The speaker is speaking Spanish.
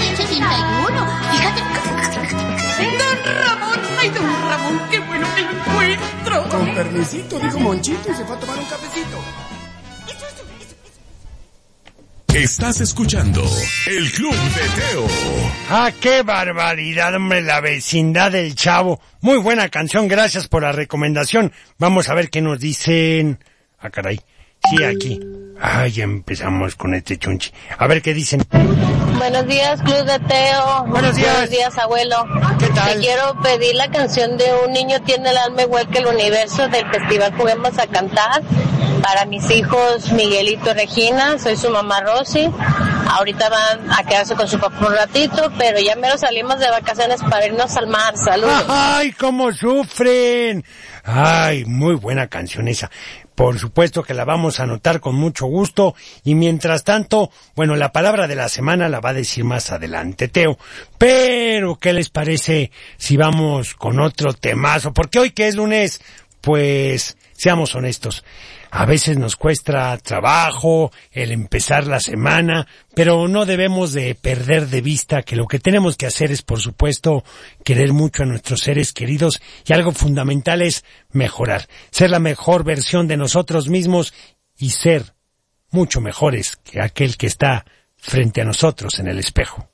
del 71. Fíjate. Don Ramón, ay, don Ramón, qué bueno que lo encuentro. Con permisito, dijo Monchito y se fue a tomar un cafecito. Estás escuchando el Club de Teo. ¡Ah, qué barbaridad, hombre! La vecindad del Chavo. Muy buena canción, gracias por la recomendación. Vamos a ver qué nos dicen. Ah, caray. Sí, aquí. Ay, ya empezamos con este chunchi. A ver qué dicen. Buenos días, Club de Teo. Buenos días. Buenos días, abuelo. ¿Qué tal? Te quiero pedir la canción de Un niño tiene el alma igual que el universo del Festival Juguemos a Cantar. Para mis hijos Miguelito y Regina, soy su mamá Rosy. Ahorita van a quedarse con su papá un ratito, pero ya mero salimos de vacaciones para irnos al mar. Saludos. ¡Ay, cómo sufren! Ay, muy buena canción esa. Por supuesto que la vamos a anotar con mucho gusto. Y mientras tanto, bueno, la palabra de la semana la va a decir más adelante Teo. Pero, ¿qué les parece si vamos con otro temazo? Porque hoy que es lunes, pues, seamos honestos. A veces nos cuesta trabajo el empezar la semana, pero no debemos de perder de vista que lo que tenemos que hacer es, por supuesto, querer mucho a nuestros seres queridos y algo fundamental es mejorar, ser la mejor versión de nosotros mismos y ser mucho mejores que aquel que está frente a nosotros en el espejo.